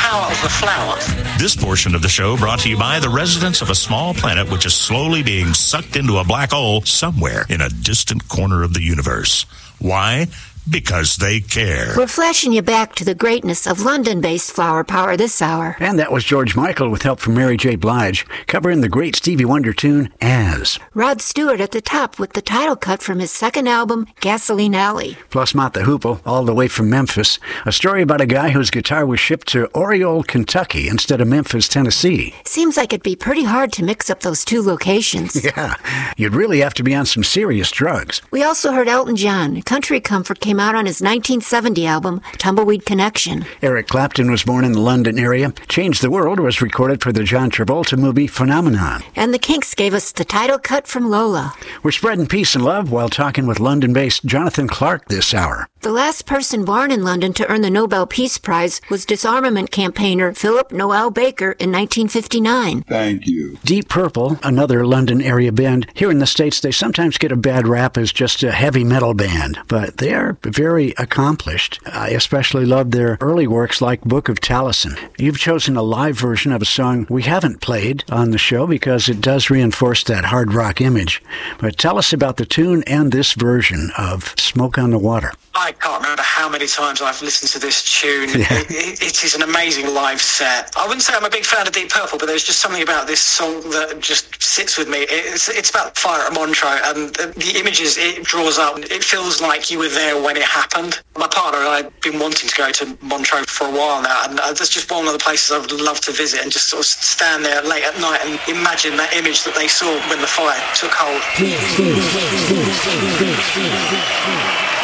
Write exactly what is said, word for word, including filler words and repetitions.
power of the flower. This portion of the show brought to you by the residents of a small planet which is slowly being sucked into a black hole somewhere in a distant corner of the universe. Why? Because they care. We're flashing you back to the greatness of London-based Flower Power this hour. And that was George Michael with help from Mary J. Blige, covering the great Stevie Wonder tune, As. Rod Stewart at the top with the title cut from his second album, Gasoline Alley. Plus Mott the Hoople, all the way from Memphis. A story about a guy whose guitar was shipped to Oriole, Kentucky, instead of Memphis, Tennessee. Seems like it'd be pretty hard to mix up those two locations. Yeah, you'd really have to be on some serious drugs. We also heard Elton John. Country Comfort came out on his nineteen seventy album, Tumbleweed Connection. Eric Clapton was born in the London area. Change the World was recorded for the John Travolta movie Phenomenon. And the Kinks gave us the title cut from Lola. We're spreading peace and love while talking with London-based Jonathan Clark this hour. The last person born in London to earn the Nobel Peace Prize was disarmament campaigner Philip Noel Baker in nineteen fifty-nine. Thank you. Deep Purple, another London area band. Here in the States, they sometimes get a bad rap as just a heavy metal band, but they are very accomplished. I especially love their early works like Book of Taliesin. You've chosen a live version of a song we haven't played on the show because it does reinforce that hard rock image. But tell us about the tune and this version of Smoke on the Water. I can't remember how many times I've listened to this tune. Yeah. It, it, it is an amazing live set. I wouldn't say I'm a big fan of Deep Purple, but there's just something about this song that just sits with me. It's, it's about fire at Montreux, and the, the images it draws up, it feels like you were there when it happened. My partner and I have been wanting to go to Montreux for a while now, and that's just one of the places I would love to visit and just sort of stand there late at night and imagine that image that they saw when the fire took hold.